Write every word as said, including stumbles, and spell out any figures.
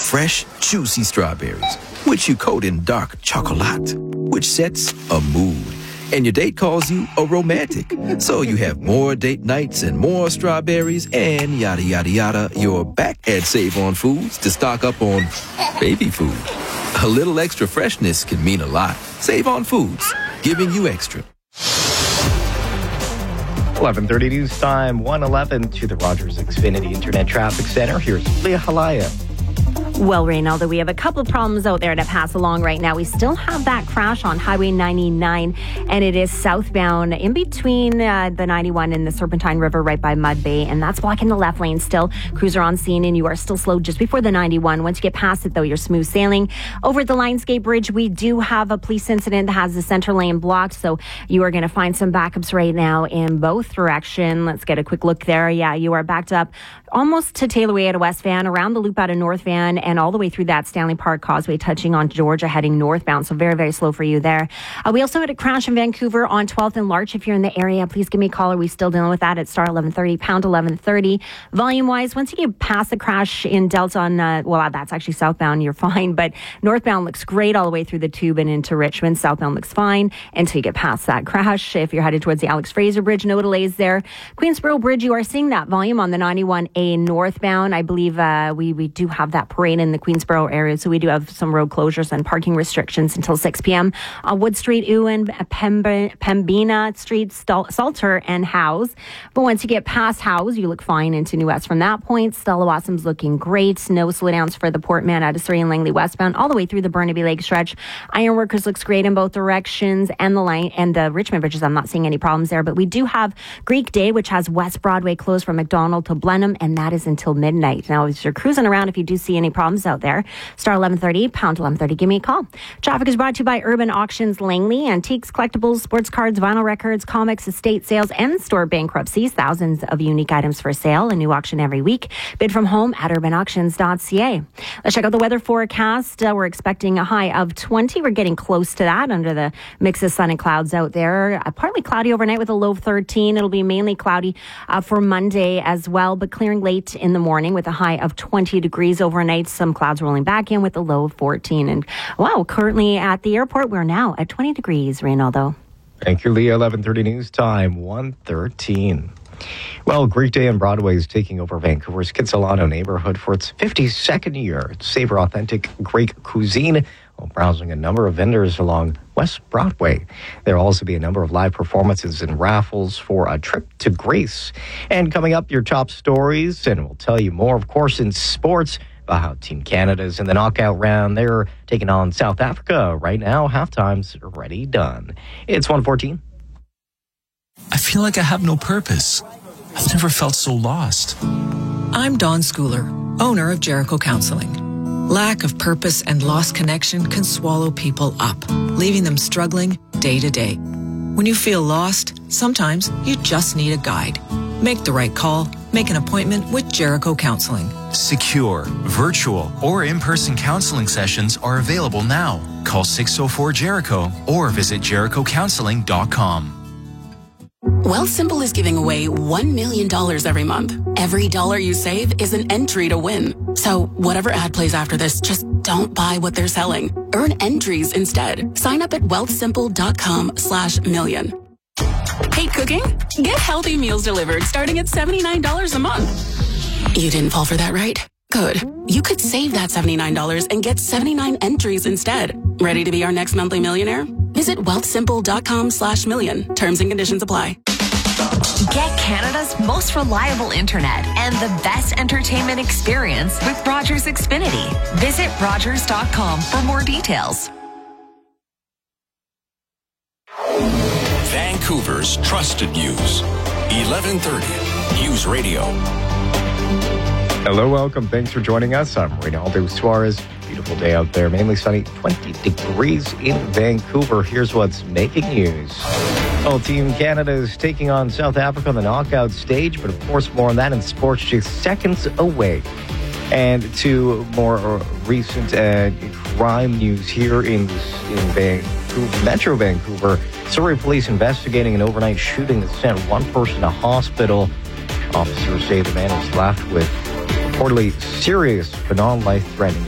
fresh, juicy strawberries, which you coat in dark chocolate, which sets a mood. And your date calls you a romantic. So you have more date nights and more strawberries and yada, yada, yada. You're back at Save On Foods to stock up on baby food. A little extra freshness can mean a lot. Save On Foods, giving you extra. eleven thirty news time, one eleven to the Rogers Xfinity Internet Traffic Center. Here's Leah Halaya. Well, Reynaldo, we have a couple of problems out there to pass along right now. We still have that crash on Highway ninety-nine, and it is southbound in between uh, the ninety-one and the Serpentine River right by Mud Bay, and that's blocking the left lane still. Cruiser on scene, and you are still slow just before the ninety-one. Once you get past it, though, you're smooth sailing. Over at the Lionsgate Bridge, we do have a police incident that has the center lane blocked, so you are going to find some backups right now in both directions. Let's get a quick look there. Yeah, you are backed up almost to Taylor Way out of West Van, around the loop out of North Van, and all the way through that Stanley Park Causeway, touching on Georgia, heading northbound. So very, very slow for you there. Uh, we also had a crash in Vancouver on twelfth and Larch. If you're in the area, please give me a call. Are we still dealing with that at star eleven thirty, pound eleven thirty. Volume-wise, once you get past the crash in Delta on, uh, well, that's actually southbound, you're fine. But northbound looks great all the way through the Tube and into Richmond. Southbound looks fine until you get past that crash. If you're headed towards the Alex Fraser Bridge, no delays there. Queensboro Bridge, you are seeing that volume on the ninety-one A northbound. I believe uh, we, we do have that parade in the Queensboro area, so we do have some road closures and parking restrictions until six p.m. on Wood Street, Ewan, Pemb- Pembina Street, Stal- Salter, and Howes. But once you get past Howes, you look fine into New West from that point. Stella Wassom's looking great. No slowdowns for the Portman out of Surrey and Langley westbound, all the way through the Burnaby Lake stretch. Ironworkers looks great in both directions, and the line and the Richmond bridges, I'm not seeing any problems there. But we do have Greek Day, which has West Broadway closed from McDonald to Blenheim, and that is until midnight. Now, as you're cruising around, if you do see any problems out there, star eleven thirty, pound eleven thirty, give me a call. Traffic is brought to you by Urban Auctions Langley. Antiques, collectibles, sports cards, vinyl records, comics, estate sales, and store bankruptcies. Thousands of unique items for sale. A new auction every week. Bid from home at urban auctions dot c a. Let's check out the weather forecast. Uh, we're expecting a high of twenty. We're getting close to that under the mix of sun and clouds out there. Uh, partly cloudy overnight with a low of thirteen. It'll be mainly cloudy uh, for Monday as well, but clearing late in the morning with a high of twenty degrees overnight. Some clouds rolling back in with a low of fourteen. And wow, currently at the airport, we're now at twenty degrees, Reynaldo. Thank you, Leah. eleven thirty news time, one thirteen. Well, Greek Day on Broadway is taking over Vancouver's Kitsilano neighborhood for its fifty-second year. Savor authentic Greek cuisine while browsing a number of vendors along West Broadway. There will also be a number of live performances and raffles for a trip to Greece. And coming up, your top stories, and we'll tell you more, of course, in sports about how Team Canada is in the knockout round. They're taking on South Africa right now. Halftime's already done. It's one fourteen. I feel like I have no purpose. I've never felt so lost. I'm Dawn Schooler, owner of Jericho Counseling. Lack of purpose and lost connection can swallow people up, leaving them struggling day to day. When you feel lost, sometimes you just need a guide. Make the right call. Make an appointment with Jericho Counseling. Secure, virtual, or in-person counseling sessions are available now. Call six oh four Jericho or visit jericho counseling dot com. Wealthsimple is giving away one million dollars every month. Every dollar you save is an entry to win. So whatever ad plays after this, just don't buy what they're selling. Earn entries instead. Sign up at wealthsimple.com slash million. Hate cooking? Get healthy meals delivered starting at seventy-nine dollars a month. You didn't fall for that, right? Good. You could save that seventy-nine dollars and get seventy-nine entries instead. Ready to be our next monthly millionaire? Visit wealthsimple.com slash million. Terms and conditions apply. Get Canada's most reliable internet and the best entertainment experience with Rogers Xfinity. Visit rogers dot com for more details. Vancouver's trusted news. eleven thirty News Radio. Hello, welcome. Thanks for joining us. I'm Reynaldo Suarez. Beautiful day out there. Mainly sunny, twenty degrees in Vancouver. Here's what's making news. Well, Team Canada is taking on South Africa on the knockout stage, but of course more on that in sports just seconds away. And to more recent uh, crime news here in, in Vancouver, Metro Vancouver. Surrey police investigating an overnight shooting that sent one person to hospital. Officers say the man was left with reportedly serious but non-life-threatening